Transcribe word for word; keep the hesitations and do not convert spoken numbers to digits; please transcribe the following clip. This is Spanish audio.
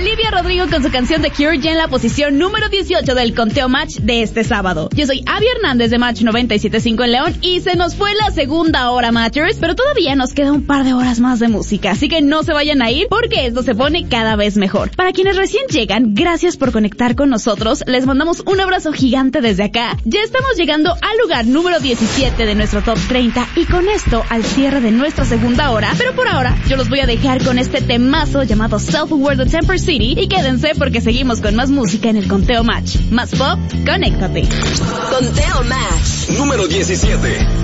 Olivia Rodrigo con su canción The Cure ya en la posición número dieciocho del conteo Match de este sábado. Yo soy Abby Hernández de Match noventa y siete punto cinco en León y se nos fue la segunda hora, Matchers, pero todavía nos queda un par de horas más de música, así que no se vayan a ir porque esto se pone cada vez mejor. Para quienes recién llegan, gracias por conectar con nosotros, les mandamos un abrazo gigante desde acá. Ya estamos llegando al lugar número diecisiete de nuestro Top treinta y con esto al cierre de nuestra segunda hora, pero por ahora yo los voy a dejar con este temazo llamado Self-Aware de Temper City y quédense porque seguimos con más música en el conteo Match. Más pop, conéctate. Conteo Match número diecisiete.